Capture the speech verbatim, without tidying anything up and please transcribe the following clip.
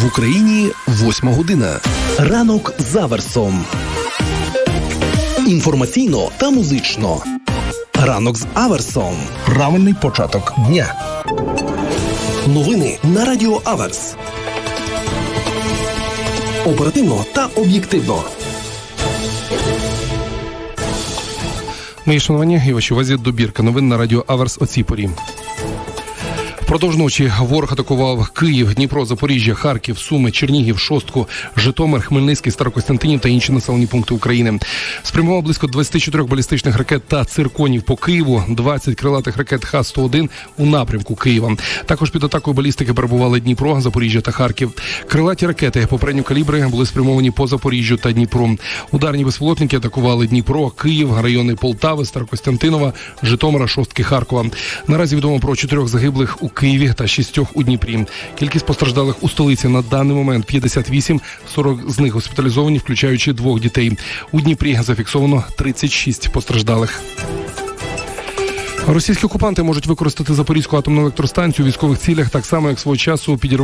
В Україні восьма година. Ранок з Аверсом. Інформаційно та музично. Ранок з Аверсом. Правильний початок дня. Новини на Радіо Аверс. Оперативно та об'єктивно. Мої шановані і вашій увазі добірка новин на Радіо Аверс о цій порі. Впродовж ночі ворог атакував Київ, Дніпро, Запоріжжя, Харків, Суми, Чернігів, Шостку, Житомир, Хмельницький, Старокостянтинів та інші населені пункти України. Спрямував близько двадцять чотири балістичних ракет та цирконів по Києву, двадцять крилатих ракет Х сто один у напрямку Києва. Також під атакою балістики перебували Дніпро, Запоріжжя та Харків. Крилаті ракети попереднього калібри були спрямовані по Запоріжжю та Дніпру. Ударні безпілотники атакували Дніпро, Київ, райони Полтави, Старокостянтинова, Житомира, Шостки, Харкова. Наразі відомо про чотирьох загиблих у Києві та шістьох у Дніпрі. Кількість постраждалих у столиці на даний момент п'ятдесят вісім, сорок з них госпіталізовані, включаючи двох дітей. У Дніпрі зафіксовано тридцять шість постраждалих. Російські окупанти можуть використати Запорізьку атомну електростанцію у військових цілях, так само, як свого часу підірвали